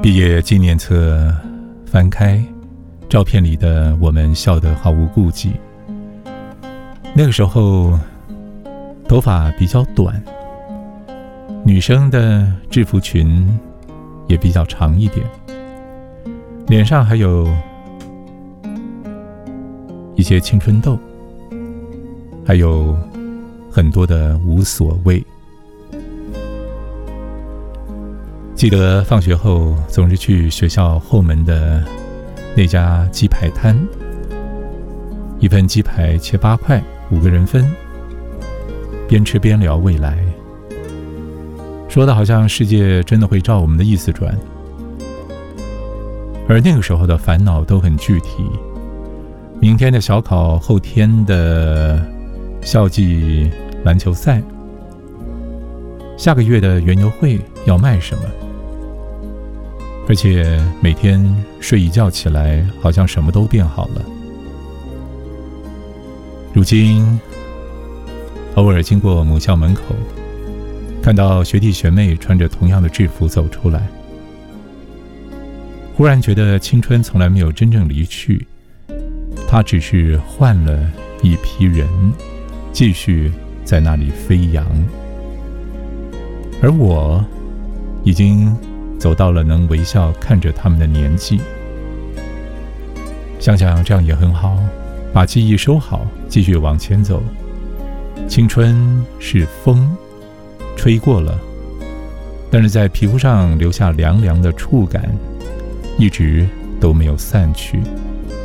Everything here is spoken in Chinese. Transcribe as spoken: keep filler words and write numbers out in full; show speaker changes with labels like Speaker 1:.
Speaker 1: 毕业纪念册翻开，照片里的我们笑得毫无顾忌。那个时候头发比较短，女生的制服裙也比较长一点，脸上还有一些青春痘，还有很多的无所谓。记得放学后总是去学校后门的那家鸡排摊，一份鸡排切八块，五个人分，边吃边聊未来，说的好像世界真的会照我们的意思转。而那个时候的烦恼都很具体，明天的小考，后天的校际篮球赛，下个月的园游会要卖什么，而且每天睡一觉起来，好像什么都变好了。如今偶尔经过母校门口，看到学弟学妹穿着同样的制服走出来，忽然觉得青春从来没有真正离去，它只是换了一批人，继续在那里飞扬。而我已经走到了能微笑看着他们的年纪。想想这样也很好，把记忆收好，继续往前走。青春是风，吹过了，但是在皮肤上留下凉凉的触感，一直都没有散去。